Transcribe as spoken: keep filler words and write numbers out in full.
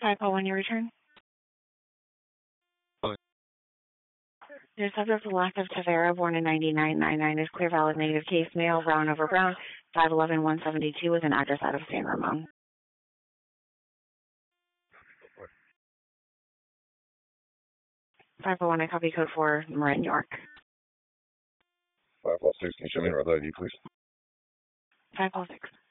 five oh one, your return. Okay. Your subject, Elective Tavera, born in ninety-nine ninety-nine, is clear, valid, negative case, male, brown over brown, five eleven, one seventy-two, with an address out of San Ramon. five oh one, I copy code for Marin, York. five oh six, can you show me her other I D, please? five oh six.